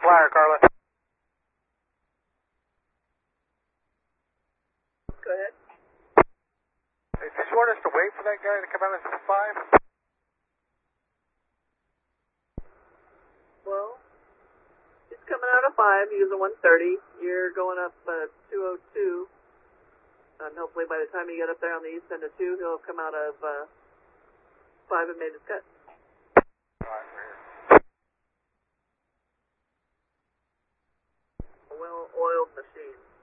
flyer, Carla. Go ahead. Hey, did you want us to wait for that guy to come out of 5? Well, he's coming out of 5, using 130. You're going up 202. And hopefully by the time you get up there on the east end of 2, he'll come out of 5 and made his cut. Alright, we're here. A well-oiled machine.